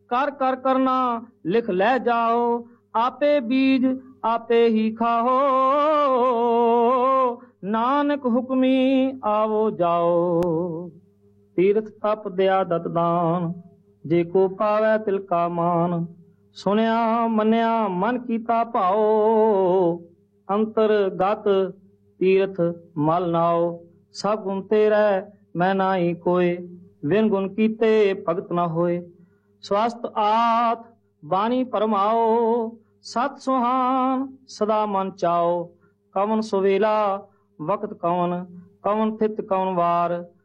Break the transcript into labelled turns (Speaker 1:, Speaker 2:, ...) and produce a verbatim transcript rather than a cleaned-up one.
Speaker 1: कर कर करना लिख ले जाओ, आपे बीज आपे ही खाओ, नानक हुक्मी आवो जाओ। तीर्थ तप दया दत दान, जे को पावै तिल का मान। सुनिया मनिया मन कीता भाओ, अंतरगत तीर्थ मल नाओ। सब गुण तेरे मैं नाई कोय, बिन गुण कीते भगत न होए। स्वस्थ आत बानी परमाओ, सत सुहान सदा मन चाओ। कवन सुवेला वक्त कवन, कवन थित कवन वार,